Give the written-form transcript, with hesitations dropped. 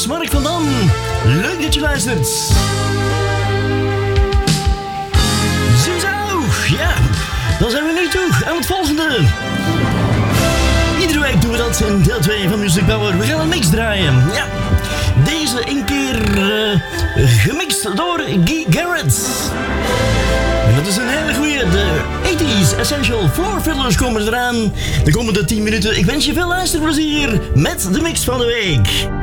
is Mark van Dam. Leuk dat je luistert. Ziezo, ja, dan zijn we nu toe aan het volgende. Iedere week doen we dat in deel 2 van Music Power. We gaan een mix draaien, ja. Deze een keer gemixt door Guy Garrett. En dat is een hele goeie. De 80s Essential Floor Fillers komen eraan. De komende 10 minuten. Ik wens je veel luisterplezier met de mix van de week.